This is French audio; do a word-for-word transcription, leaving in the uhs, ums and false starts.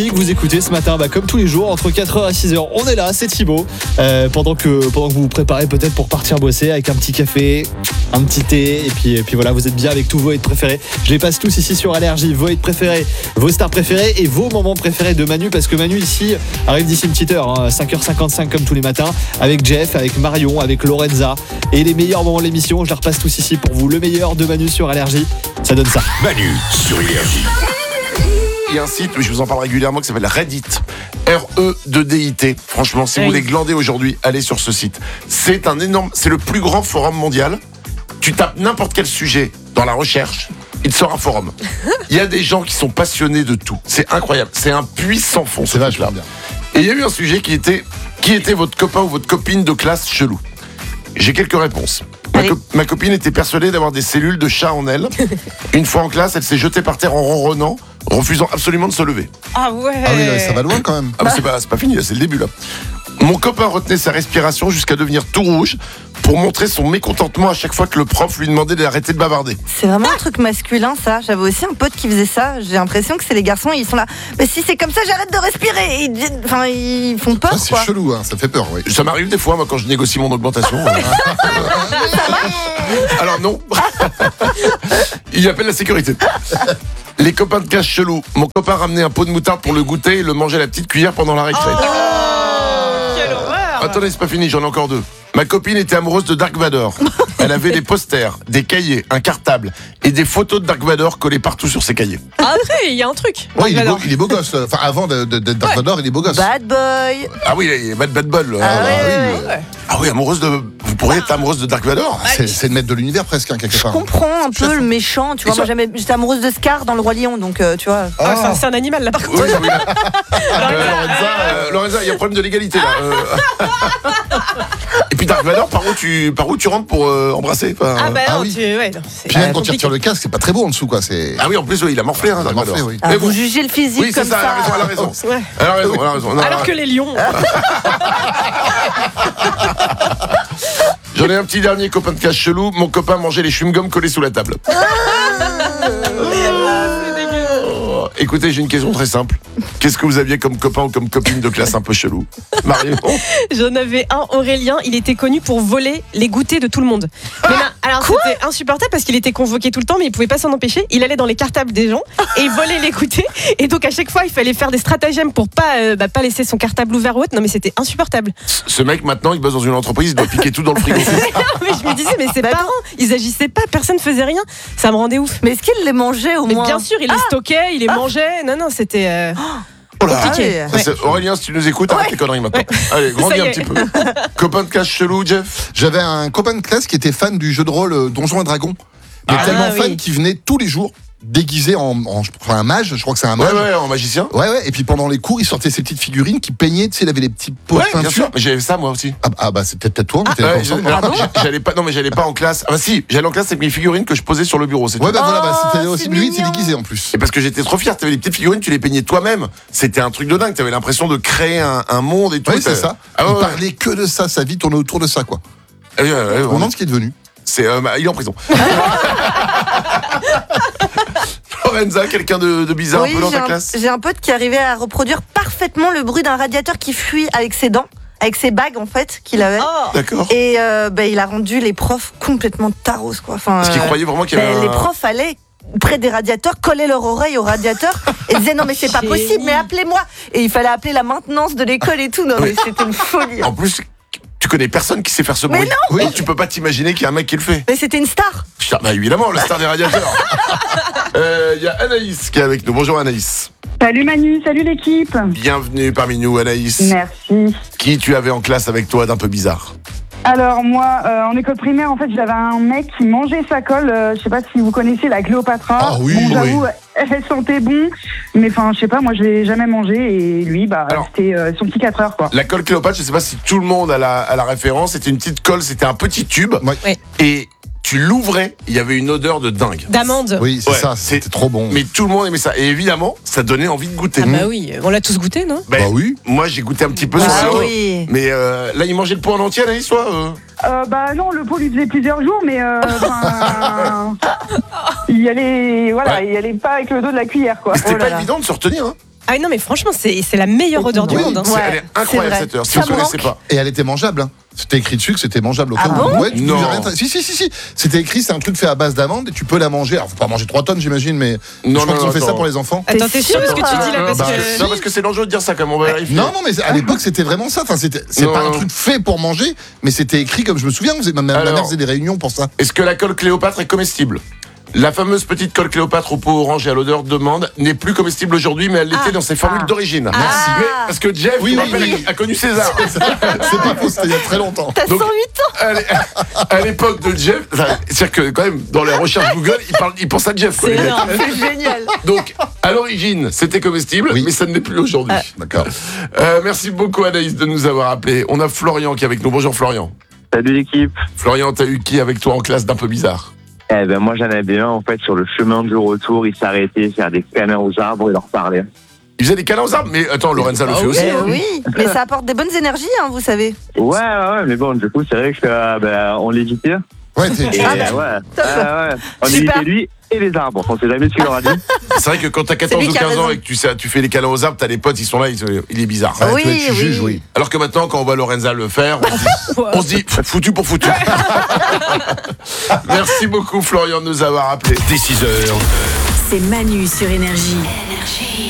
que vous écoutez ce matin, bah, comme tous les jours, entre quatre heures et six heures, on est là, c'est Thibaut. Euh, pendant, que, pendant que vous vous préparez peut-être pour partir bosser avec un petit café, un petit thé, et puis, et puis voilà, vous êtes bien avec tous vos hits préférés. Je les passe tous ici sur Allergie, vos hits préférés, vos stars préférées et vos moments préférés de Manu, parce que Manu ici arrive d'ici une petite heure, hein, cinq heures cinquante-cinq comme tous les matins, avec Jeff, avec Marion, avec Lorenza, et les meilleurs moments de l'émission, je les repasse tous ici pour vous. Le meilleur de Manu sur Allergie, ça donne ça. Manu sur Allergie. Il y a un site, mais je vous en parle régulièrement, qui s'appelle Reddit. R E D I T. Franchement, si oui. vous voulez glander aujourd'hui, allez sur ce site. C'est un énorme, c'est le plus grand forum mondial. Tu tapes n'importe quel sujet dans la recherche, il te sort un forum. Il y a des gens qui sont passionnés de tout. C'est incroyable. C'est un puits sans fond. C'est vachement bien. Et il y a eu un sujet qui était, qui était votre copain ou votre copine de classe chelou. J'ai quelques réponses. Ma, co- ma copine était persuadée d'avoir des cellules de chat en elle. Une fois en classe, elle s'est jetée par terre en ronronnant, refusant absolument de se lever. Ah ouais. Ah oui, là, ça va loin quand même. Ah bah c'est pas, c'est pas fini, là, c'est le début là. Mon copain retenait sa respiration jusqu'à devenir tout rouge pour montrer son mécontentement à chaque fois que le prof lui demandait d'arrêter de bavarder. C'est vraiment un truc masculin, ça. J'avais aussi un pote qui faisait ça. J'ai l'impression que c'est les garçons, ils sont là. Mais si c'est comme ça, j'arrête de respirer. Ils, enfin, ils font peur, Ah, c'est quoi. chelou, hein, ça fait peur, oui. Ça m'arrive des fois, moi, quand je négocie mon augmentation. euh. Alors non. Il appelle la sécurité. Les copains de casse chelou. Mon copain ramenait un pot de moutarde pour le goûter et le mangeait à la petite cuillère pendant la récré. Oh, quelle horreur. Attendez, c'est pas fini, j'en ai encore deux. Ma copine était amoureuse de Dark Vador. Elle avait des posters, des cahiers, un cartable et des photos de Dark Vador collées partout sur ses cahiers. Après, il y a un truc. Oui, il est, beau, Alors. il est beau gosse. Enfin, avant de- de- d'être Dark Vador, il est beau gosse. Bad boy. Ah oui, il est bad bad ball. Ah Ah, ouais, oui. ouais, ouais. Ah oui, amoureuse de... Vous pourriez être amoureuse de Dark Vador. C'est, c'est le maître de l'univers presque, hein, quelque Je part. comprends un peu le méchant, tu vois. Et Moi, ça- j'aimais- j'étais amoureuse de Scar dans Le Roi Lion, donc euh, tu vois. Ah, c'est un- c'est un animal là par contre. Oui, oui. Euh, Lorenza, euh, Lorenza, il y a un problème de l'égalité là. Euh. Et puis Dark Vador, par où tu, par où tu rentres pour euh, embrasser enfin, Ah bah Ah non, oui. tu... ouais, non, c'est Puis même quand compliqué. tu retires le casque, c'est pas très beau en dessous, quoi. C'est... Ah oui, en plus, oui, il a morflé, hein, Il a Dark morflé, Vador. oui. Ah, Mais vous bon. jugez le physique Oui, c'est comme ça, ça. elle a raison, elle a raison. Ouais. Elle a raison, elle a raison. Non, Alors non, que les lions. J'en ai un petit dernier copain de casse chelou. Mon copain mangeait les chewing-gums collés sous la table. Oh, écoutez, j'ai une question très simple. Qu'est-ce que vous aviez comme copain ou comme copine de classe un peu chelou, Marion? J'en avais un, Aurélien, il était connu pour voler les goûters de tout le monde. Mais là, alors c'était insupportable parce qu'il était convoqué tout le temps, mais il pouvait pas s'en empêcher. Il allait dans les cartables des gens et il volait les goûters. Et donc à chaque fois, il fallait faire des stratagèmes pour pas, euh, bah, pas laisser son cartable ouvert ou autre. Non mais c'était insupportable. Ce mec, maintenant, il bosse dans une entreprise, il doit piquer tout dans le frigo. mais je me disais, mais ses Bah, parents, ils agissaient pas, personne faisait rien. Ça me rendait ouf. Mais est-ce qu'il les mangeait au Mais moins? bien sûr, il les stockait, il les mangeait. Non, non, c'était. euh, Oh là. compliqué. Ah, Ça, c'est- Aurélien, si tu nous écoutes, arrête tes conneries maintenant. Allez, grandis Ça y un est. petit peu. Copain de casse chelou, Jeff? J'avais un copain de classe qui était fan du jeu de rôle euh, Donjons et Dragons. Mais Ah, tellement oui. fan qu'il venait tous les jours déguisé en, en enfin, un mage, je crois que c'est un Ouais, mage. ouais, en magicien. Ouais, ouais, et puis pendant les cours, il sortait ses petites figurines qui peignaient, tu sais, il avait les petits pots Ouais, de bien sûr. peinture. Mais j'avais ça, moi aussi. Ah, ah, bah, c'est peut-être peut-être toi, on était Ouais, d'accord je- ensemble. alors, j'a- j'allais pas, non mais j'allais pas en classe. Ah bah si, j'allais en classe avec mes figurines que je posais sur le bureau. C'est Ouais, tout. bah voilà, bah, c'était Oh, aussi c'est lui, il s'est mignon. déguisé en plus. Et parce que j'étais trop fier, t'avais les petites figurines, tu les peignais toi-même. C'était un truc de dingue. T'avais l'impression de créer un, un monde et tout. Oui, c'est ça. Ah ouais, il ouais. parlait que de ça, sa vie tournait autour de ça, quoi. Ah ouais, ouais, ouais, On ouais. demande ce qu'il est devenu. C'est, euh, bah, il est en prison. Lorenza, quelqu'un de, de bizarre Oui, un peu dans j'ai ta un, classe? j'ai un pote qui arrivait à reproduire parfaitement le bruit d'un radiateur qui fuit avec ses dents, avec ses bagues en fait qu'il avait. Oh. D'accord. Et euh, bah, il a rendu les profs complètement taros, quoi. Enfin, Parce qu'il euh, croyait vraiment qu'il y bah, avait un... les profs allaient près des radiateurs, collaient leur oreille au radiateur et disaient non mais c'est pas Génie. possible, mais appelez-moi. Et il fallait appeler la maintenance de l'école et tout. Non mais c'était une folie. En plus, tu connais personne qui sait faire ce Mais bruit. non. Oui. Tu peux pas t'imaginer qu'il y a un mec qui le fait. Mais c'était une star. Putain, bah évidemment, le star des radiateurs. Euh, Il y a Anaïs qui est avec nous. Bonjour Anaïs. Salut Manu, salut l'équipe. Bienvenue parmi nous Anaïs. Merci. Qui tu avais en classe avec toi d'un peu bizarre? Alors moi, euh, en école primaire, en fait, j'avais un mec qui mangeait sa colle. Euh, je sais pas si vous connaissez la Cléopatra. Ah oui, bon, oui. j'avoue, elle sentait bon, mais enfin, je sais pas, moi, je l'ai jamais mangé et lui, bah, Alors. c'était euh, son petit quatre heures, quoi. La colle Cléopâtre, je sais pas si tout le monde a la, a la référence. C'était une petite colle, c'était un petit tube. Ouais. Ouais. Et tu l'ouvrais, il y avait une odeur de dingue. D'amande. Oui, c'est Ouais, ça, c'est- c'était trop bon. Mais tout le monde aimait ça. Et évidemment, ça donnait envie de goûter. Ah bah oui, on l'a tous goûté, non? Ben, Bah oui. Moi, j'ai goûté un petit peu Ah sur le oui. Mais euh, là, il mangeait le pot en entier, Anaïs, toi euh Euh, bah non, le pot lui faisait plusieurs jours, mais euh, enfin, il y allait, voilà, Ouais. il y allait pas avec le dos de la cuillère, quoi. Mais c'était Oh là pas là. évident de se retenir. Hein. Ah non, mais franchement, c'est c'est la meilleure odeur du Oui, monde. hein. C'est- Ouais, Elle est c'est incroyable vrai. cette heure. Si Ça vous ne connaissez manque. pas. Et elle était mangeable. Hein. C'était écrit dessus que c'était mangeable au Ah cas où. bon Ouais, tu Non. pouvais rien tra- Si, si, si, si. C'était écrit, c'est un truc fait à base d'amande et tu peux la manger. Alors, faut pas manger trois tonnes, j'imagine, mais Non, je crois non, qu'ils ont fait attends. ça pour les enfants. Attends, t'es sûr de ce que tu Attends, dis là parce Bah, que... Non, parce que c'est dangereux de dire ça, comme on va vérifier. Non, non, mais à l'époque, c'était vraiment ça. Enfin, c'était, c'est Non. pas un truc fait pour manger, mais c'était écrit comme je me souviens. on faisait- Ma, ma Alors. mère faisait des réunions pour ça. Est-ce que la colle Cléopâtre est comestible ? La fameuse petite colle Cléopâtre au pot orange et à l'odeur d'amande n'est plus comestible aujourd'hui, mais elle l'était Ah. dans ses formules Ah. d'origine. Merci. Mais parce que Jeff, Oui, je oui, rappelle, oui. a connu César. C'est pas faux, c'était il y a très longtemps. T'as Donc- cent huit ans. À l'é- à l'époque de Jeff, enfin, c'est-à-dire que quand même, dans les recherches Google, il, parle, il pense à Jeff. quoi, C'est les mecs. énorme. C'est génial. Donc, à l'origine, c'était comestible, Oui. mais ça ne l'est plus aujourd'hui. D'accord. Euh, merci beaucoup Anaïs de nous avoir appelés. On a Florian qui est avec nous. Bonjour Florian. Salut l'équipe. Florian, t'as eu qui avec toi en classe d'un peu bizarre ? Eh ben moi j'en avais un en fait sur le chemin du retour, il s'arrêtait faire des câlins aux arbres et leur parlait. Il faisait des câlins aux arbres, mais attends, Lorenza le Ah fait oui. aussi. Eh hein. oui, mais ça apporte des bonnes énergies, hein, vous savez. Ouais ouais ouais, mais bon du coup c'est vrai que euh, ben, on l'évitait. Ouais, t'es- Et Ah bah, ouais, top. ouais, ouais. On Super. évitait lui et les arbres. On sait jamais ce qu'il leur a dit. C'est vrai que quand t'as quatorze lui ou qui a quinze ans raison. et que tu, sais, tu fais les câlins aux arbres, t'as des potes, ils sont là, ils sont- il est bizarre. Ouais, Oui, tu, tu oui. juges, oui. Alors que maintenant, quand on voit Lorenza le faire, on se dit, on se dit, foutu pour foutu. Merci beaucoup Florian de nous avoir appelés. Dès six heures. C'est Manu sur Énergie.